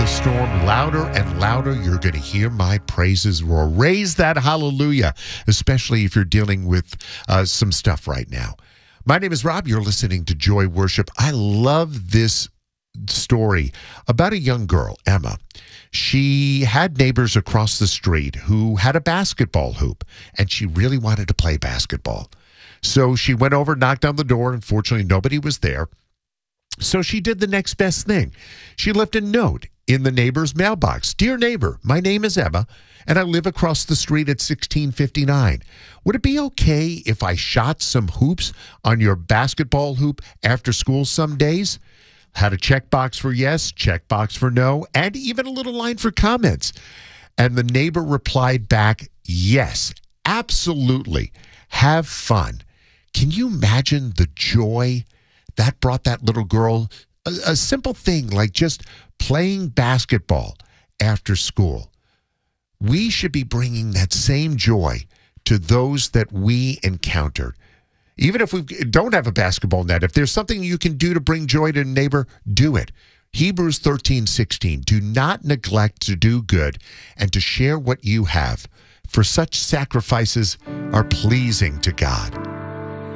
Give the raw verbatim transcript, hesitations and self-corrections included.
the storm, louder and louder, you're going to hear my praises roar. Raise that hallelujah, especially if you're dealing with uh, some stuff right now. My name is Rob. You're listening to Joy Worship. I love this story about a young girl, Emma. She had neighbors across the street who had a basketball hoop, and she really wanted to play basketball. So she went over, knocked on the door. Unfortunately, nobody was there. So she did the next best thing. She left a note in the neighbor's mailbox. Dear neighbor, my name is Emma, and I live across the street at sixteen fifty-nine. Would it be okay if I shot some hoops on your basketball hoop after school some days? Had a checkbox for yes, checkbox for no, and even a little line for comments. And the neighbor replied back, yes, absolutely. Have fun. Can you imagine the joy that brought that little girl? A, a simple thing like just playing basketball after school. We should be bringing that same joy to those that we encountered. Even if we don't have a basketball net, if there's something you can do to bring joy to a neighbor, do it. Hebrews thirteen sixteen. Do not neglect to do good and to share what you have, for such sacrifices are pleasing to God.